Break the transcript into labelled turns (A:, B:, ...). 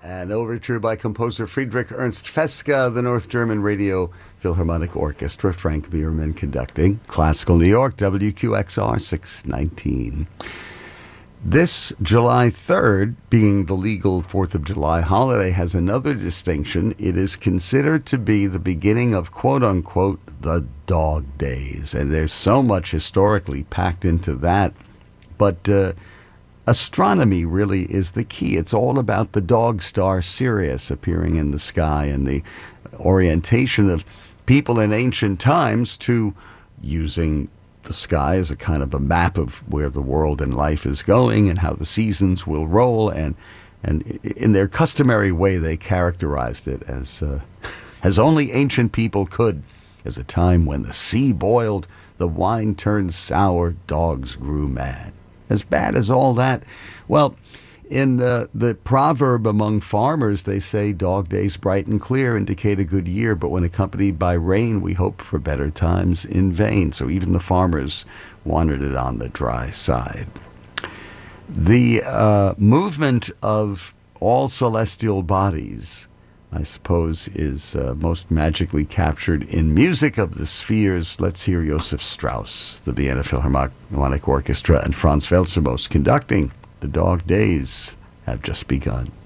A: An overture by composer Friedrich Ernst Feska, the North German Radio Philharmonic Orchestra, Frank Bierman conducting. Classical New York, WQXR 619. This July 3rd, being the legal 4th of July holiday, has another distinction. It is considered to be the beginning of, quote-unquote, the dog days. And there's so much historically packed into that. But astronomy really is the key. It's all about the dog star Sirius appearing in the sky and the orientation of people in ancient times to using the sky as a kind of a map of where the world and life is going and how the seasons will roll. And in their customary way, they characterized it as only ancient people could, as a time when the sea boiled, the wine turned sour, dogs grew mad. As bad as all that, well, in the proverb among farmers, they say dog days bright and clear indicate a good year, but when accompanied by rain, we hope for better times in vain. So even the farmers wanted it on the dry side. The movement of all celestial bodies, I suppose, is most magically captured in Music of the Spheres. Let's hear Joseph Strauss, the Vienna Philharmonic Orchestra, and Franz Welser conducting. The dog days have just begun.